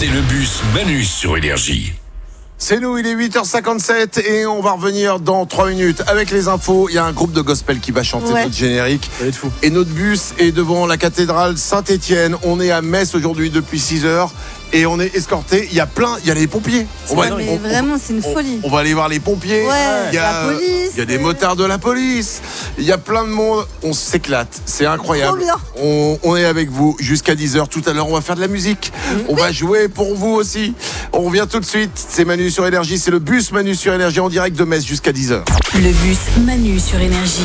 C'est le bus Manu sur Énergie. C'est nous, il est 8h57 et on va revenir dans 3 minutes avec les infos. Il y a un groupe de gospel qui va chanter notre générique. Ça va être fou. Et notre bus est devant la cathédrale Saint-Étienne. On est à Metz aujourd'hui depuis 6h. Et on est escorté, il y a les pompiers. Vraiment, c'est une folie. On va aller voir les pompiers. Il y a la police. Il y a des motards de la police. Il y a plein de monde. On s'éclate. C'est incroyable. On est avec vous jusqu'à 10h. Tout à l'heure, on va faire de la musique. On va jouer pour vous aussi. On revient tout de suite. C'est Manu sur Énergie. C'est le bus Manu sur Énergie en direct de Metz jusqu'à 10h. Le bus Manu sur Énergie.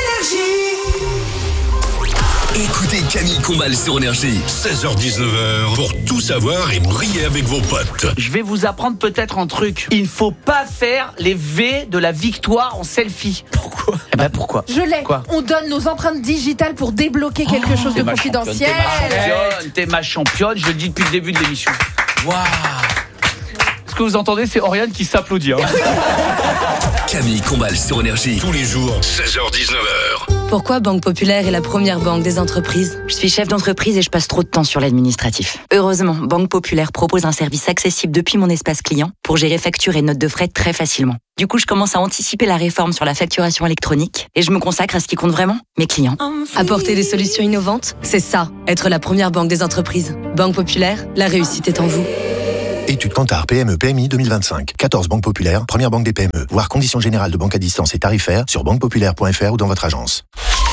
Écoutez Camille Combal sur Énergie, 16h-19h, pour tout savoir et briller avec vos potes. Je vais vous apprendre peut-être un truc. Il ne faut pas faire les V de la victoire en selfie. Pourquoi ? Pourquoi ? Je l'ai. Quoi ? On donne nos empreintes digitales pour débloquer quelque chose de confidentiel. T'es ma championne, je le dis depuis le début de l'émission. Waouh ! Ce que vous entendez, c'est Oriane qui s'applaudit. Camille Combal sur Énergie, tous les jours, 16h-19h. Pourquoi Banque Populaire est la première banque des entreprises ? Je suis chef d'entreprise et je passe trop de temps sur l'administratif. Heureusement, Banque Populaire propose un service accessible depuis mon espace client pour gérer factures et notes de frais très facilement. Du coup, je commence à anticiper la réforme sur la facturation électronique et je me consacre à ce qui compte vraiment, mes clients. Apporter des solutions innovantes, c'est ça, être la première banque des entreprises. Banque Populaire, la réussite est en vous. Étude Kantar PME PMI 2025. 14 banques populaires, première banque des PME. Voir conditions générales de banque à distance et tarifaires sur banquepopulaire.fr ou dans votre agence.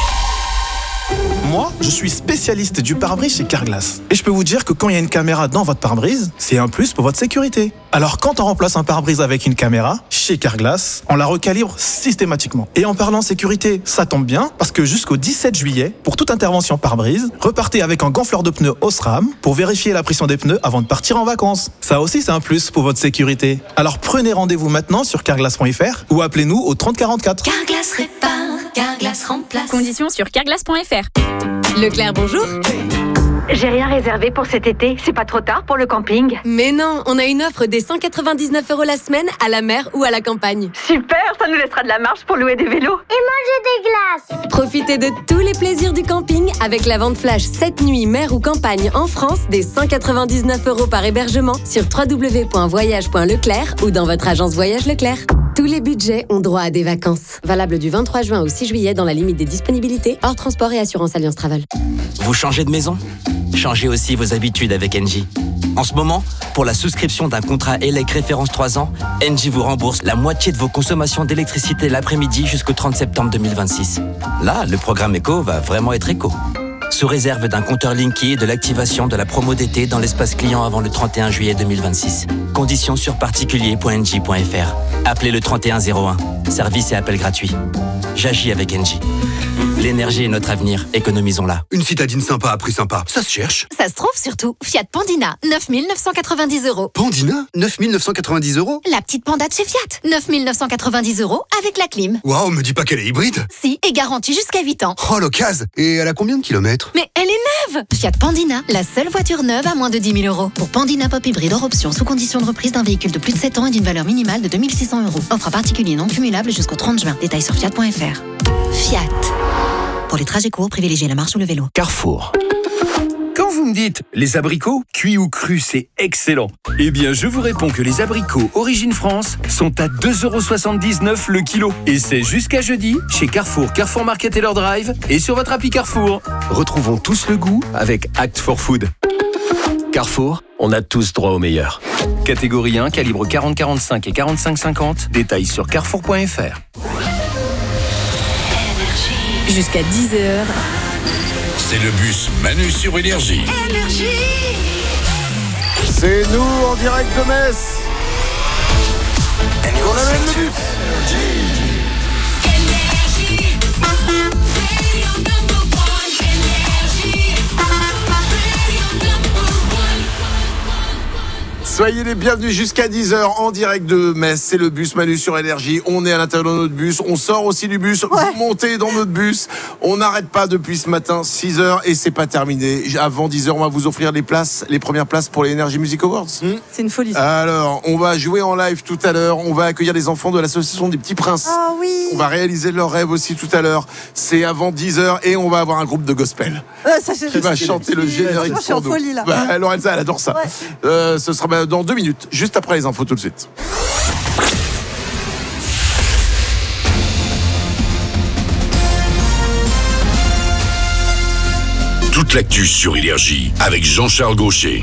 Moi, je suis spécialiste du pare-brise chez Carglass. Et je peux vous dire que quand il y a une caméra dans votre pare-brise, c'est un plus pour votre sécurité. Alors quand on remplace un pare-brise avec une caméra, chez Carglass, on la recalibre systématiquement. Et en parlant sécurité, ça tombe bien, parce que jusqu'au 17 juillet, pour toute intervention pare-brise, repartez avec un gonfleur de pneus Osram pour vérifier la pression des pneus avant de partir en vacances. Ça aussi, c'est un plus pour votre sécurité. Alors prenez rendez-vous maintenant sur carglass.fr ou appelez-nous au 3044. Carglass répare, Carglass remplace. Conditions sur carglass.fr. Leclerc, bonjour. J'ai rien réservé pour cet été, c'est pas trop tard pour le camping? Mais non, on a une offre des 199 € la semaine à la mer ou à la campagne. Super, ça nous laissera de la marge pour louer des vélos. Et manger des glaces. Profitez de tous les plaisirs du camping avec la vente flash 7 nuits mer ou campagne en France des 199 € par hébergement sur www.voyage.leclerc ou dans votre agence Voyage Leclerc. Tous les budgets ont droit à des vacances. Valable du 23 juin au 6 juillet dans la limite des disponibilités, hors transport et assurance Alliance Travel. Vous changez de maison ? Changez aussi vos habitudes avec Engie. En ce moment, pour la souscription d'un contrat ELEC référence 3 ans, Engie vous rembourse la moitié de vos consommations d'électricité l'après-midi jusqu'au 30 septembre 2026. Là, le programme éco va vraiment être éco. Sous réserve d'un compteur Linky et de l'activation de la promo d'été dans l'espace client avant le 31 juillet 2026. Conditions sur particulier.engie.fr. Appelez le 3101. Service et appel gratuit. J'agis avec Engie. L'énergie est notre avenir, économisons-la. Une citadine sympa à prix sympa, ça se cherche. Ça se trouve surtout. Fiat Pandina, 9 990 €. Pandina, 9 990 €. La petite panda de chez Fiat, 9 990 € avec la clim. Waouh, me dis pas qu'elle est hybride. Si, et garantie jusqu'à 8 ans. Oh, l'occasion. Et elle a combien de kilomètres? Mais elle est neuve. Fiat Pandina, la seule voiture neuve à moins de 10 000 €. Pour Pandina Pop Hybride hors option, sous condition de reprise d'un véhicule de plus de 7 ans et d'une valeur minimale de 2 600 €. Offre à particulier non cumulable jusqu'au 30 juin. Détails sur fiat.fr. Fiat. Pour les trajets courts, privilégiez la marche ou le vélo. Carrefour. Quand vous me dites les abricots, cuits ou crus, c'est excellent. Eh bien, je vous réponds que les abricots Origine France sont à 2,79 € le kilo. Et c'est jusqu'à jeudi chez Carrefour, Carrefour Market et leur drive et sur votre appli Carrefour. Retrouvons tous le goût avec Act for Food. Carrefour, on a tous droit au meilleur. Catégorie 1, calibre 40-45 et 45-50. Détails sur carrefour.fr. Jusqu'à 10h. C'est le bus Manu sur Énergie. C'est nous en direct de Metz. On amène le bus. Soyez les bienvenus jusqu'à 10h en direct de Metz. C'est le bus Manu sur Énergie. On est à l'intérieur de notre bus. On sort aussi du bus. Vous montez dans notre bus. On n'arrête pas depuis ce matin, 6h, et c'est pas terminé. Avant 10h, on va vous offrir les premières places pour les Energy Music Awards. C'est une folie. Alors, on va jouer en live tout à l'heure. On va accueillir les enfants de l'association des Petits Princes. Ah oui. On va réaliser leur rêve aussi tout à l'heure. C'est avant 10h et on va avoir un groupe de gospel qui va chanter le générique. Je suis en folie là. Lorenza, elle adore ça. Ce sera dans 2 minutes, juste après les infos tout de suite. Toute l'actu sur Énergie avec Jean-Charles Gaucher.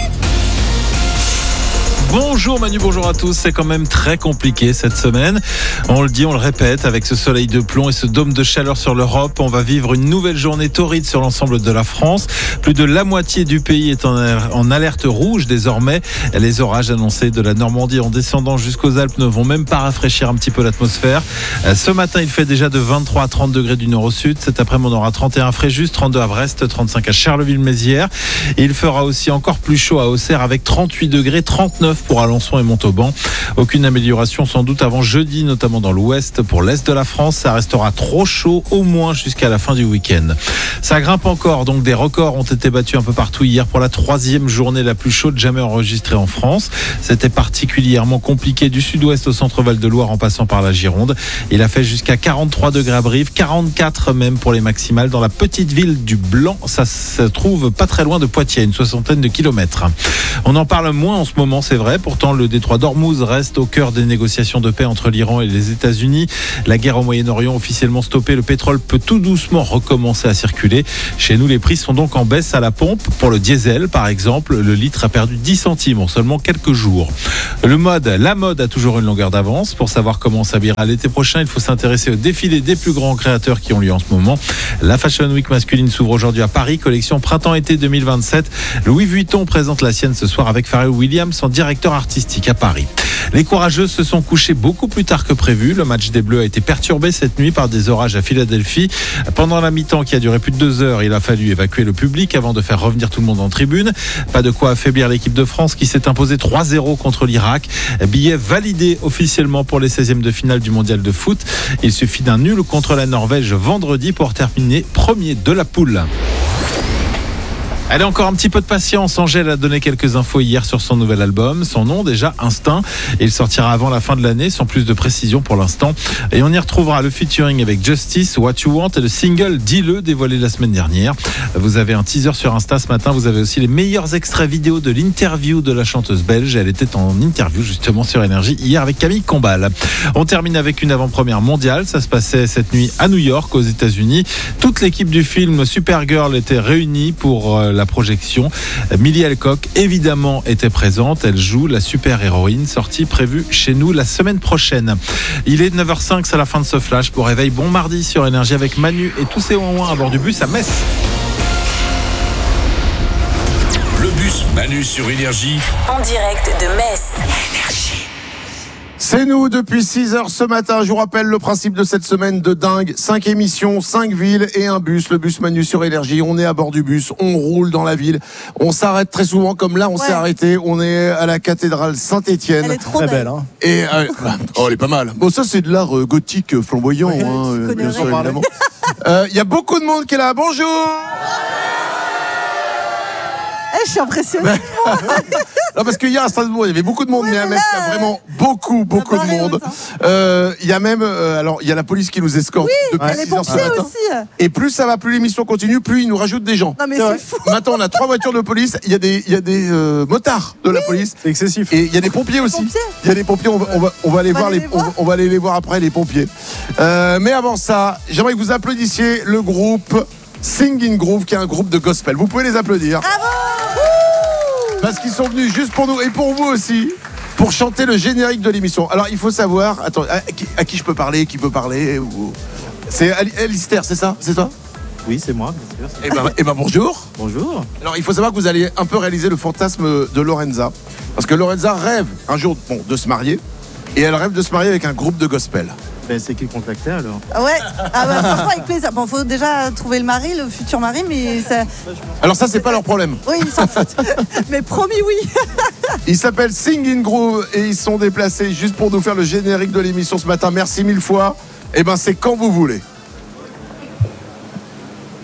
Bonjour Manu, bonjour à tous. C'est quand même très compliqué cette semaine. On le dit, on le répète, avec ce soleil de plomb et ce dôme de chaleur sur l'Europe, on va vivre une nouvelle journée torride sur l'ensemble de la France. Plus de la moitié du pays est en alerte rouge désormais. Les orages annoncés de la Normandie en descendant jusqu'aux Alpes ne vont même pas rafraîchir un petit peu l'atmosphère. Ce matin, il fait déjà de 23 à 30 degrés du nord au sud. Cet après-midi, on aura 31 à Fréjus, 32 à Brest, 35 à Charleville-Mézières. Il fera aussi encore plus chaud à Auxerre avec 38 degrés, 39 pour Alençon et Montauban. Aucune amélioration sans doute avant jeudi, notamment dans l'ouest. Pour l'est de la France, ça restera trop chaud au moins jusqu'à la fin du week-end. Ça grimpe encore, donc des records ont été battus un peu partout hier pour la 3e journée la plus chaude jamais enregistrée en France. C'était particulièrement compliqué du sud-ouest au centre Val-de-Loire en passant par la Gironde. Il a fait jusqu'à 43 degrés à Brive, 44 même pour les maximales dans la petite ville du Blanc. Ça se trouve pas très loin de Poitiers, une 60aine de kilomètres. On en parle moins en ce moment, c'est vrai. Pourtant, le détroit d'Ormuz reste au cœur des négociations de paix entre l'Iran et les États-Unis. La guerre au Moyen-Orient officiellement stoppée, le pétrole peut tout doucement recommencer à circuler. Chez nous, les prix sont donc en baisse à la pompe. Pour le diesel, par exemple, le litre a perdu 10 centimes en seulement quelques jours. La mode a toujours une longueur d'avance. Pour savoir comment s'habillera l'été prochain, il faut s'intéresser au défilé des plus grands créateurs qui ont lieu en ce moment. La Fashion Week masculine s'ouvre aujourd'hui à Paris, collection printemps-été 2027. Louis Vuitton présente la sienne ce soir avec Pharrell Williams, son directeur artistique à Paris. Les courageuses se sont couchées beaucoup plus tard que prévu. Le match des Bleus a été perturbé cette nuit par des orages à Philadelphie. Pendant la mi-temps qui a duré plus de 2 heures, il a fallu évacuer le public avant de faire revenir tout le monde en tribune. Pas de quoi affaiblir l'équipe de France qui s'est imposée 3-0 contre l'Irak. Billet validé officiellement pour les 16e de finale du mondial de foot. Il suffit d'un nul contre la Norvège vendredi pour terminer premier de la poule. Allez, encore un petit peu de patience. Angèle a donné quelques infos hier sur son nouvel album. Son nom déjà, Instinct. Il sortira avant la fin de l'année, sans plus de précision pour l'instant. Et on y retrouvera le featuring avec Justice, What You Want et le single Dis-le, dévoilé la semaine dernière. Vous avez un teaser sur Insta ce matin. Vous avez aussi les meilleurs extraits vidéo de l'interview de la chanteuse belge. Elle était en interview justement sur Énergie hier avec Camille Combal. On termine avec une avant-première mondiale. Ça se passait cette nuit à New York, aux États-Unis. Toute l'équipe du film Supergirl était réunie pour la projection. Millie Alcock, évidemment, était présente. Elle joue la super-héroïne, sortie prévue chez nous la semaine prochaine. Il est 9h05, c'est la fin de ce flash. Pour réveil, bon mardi sur Énergie avec Manu et tous ses ouin-ouin à bord du bus à Metz. Le bus Manu sur Énergie. En direct de Metz. C'est nous depuis 6h ce matin. Je vous rappelle le principe de cette semaine de dingue. 5 émissions, 5 villes et un bus. Le bus Manu sur Énergie. On est à bord du bus. On roule dans la ville. On s'arrête très souvent. Comme là, on s'est arrêté. On est à la cathédrale Saint-Étienne. Elle est trop belle. Hein. Et, elle est pas mal. Bon, ça, c'est de l'art gothique flamboyant. Bien sûr, évidemment. Il y a beaucoup de monde qui est là. Bonjour! Je suis impressionnée. Non, parce qu'hier à Strasbourg, il y avait beaucoup de monde, mais à Metz, il y a vraiment beaucoup de monde. Il y a même, il y a la police qui nous escorte depuis 6h ce matin. Aussi. Et plus ça va, plus l'émission continue, plus ils nous rajoutent des gens. Non, mais c'est fou. Maintenant, on a 3 voitures de police. Il y a des motards de la police. C'est excessif. Et il y a des pompiers aussi. Il y a des pompiers. On va aller voir on va aller les voir après, les pompiers. Mais avant ça, j'aimerais que vous applaudissiez le groupe Singing Groove, qui est un groupe de gospel. Vous pouvez les applaudir. Bravo. Parce qu'ils sont venus juste pour nous et pour vous aussi, pour chanter le générique de l'émission. Alors il faut savoir, attends, à qui je peux parler, qui peut parler C'est Alistair, c'est ça? C'est toi? Oui, c'est moi, bien sûr. Eh ben bonjour. Bonjour. Alors il faut savoir que vous allez un peu réaliser le fantasme de Lorenza. Parce que Lorenza rêve un jour de se marier. Et elle rêve de se marier avec un groupe de gospel. Ben, c'est qui contacter alors? Ouais, franchement, avec plaisir. Bon, faut déjà trouver le mari, le futur mari, mais ça. Alors ça, c'est pas leur problème. Oui, ils s'en foutent. Mais promis, oui. Ils s'appellent Sing in Groove et ils sont déplacés juste pour nous faire le générique de l'émission ce matin. Merci 1000 fois. Et ben, c'est quand vous voulez.